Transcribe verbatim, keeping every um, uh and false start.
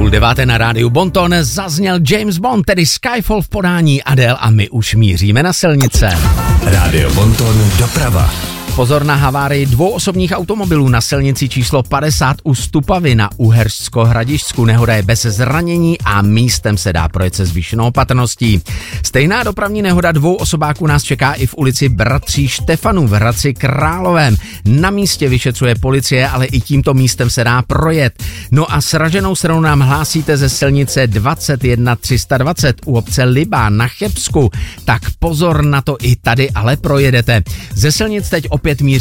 Půl deváté na rádiu Bonton zazněl James Bond, tedy Skyfall v podání Adele a my už míříme na silnice. Rádio Bonton doprava. Pozor na havárii dvou osobních automobilů na silnici číslo padesát u Stupavy na Uhersko-Hradišťsku. Nehoda je bez zranění a místem se dá projet se zvýšenou opatrností. Stejná dopravní nehoda dvou osobáků nás čeká i v ulici Bratří Štefanů v Hradci Králové. Na místě vyšetřuje policie, ale i tímto místem se dá projet. No a sraženou stranou nám hlásíte ze silnice dvacet jedna tři sta dvacet u obce Libá na Chebsku. Tak pozor na to, i tady ale projedete. Ze silnic teď opět míří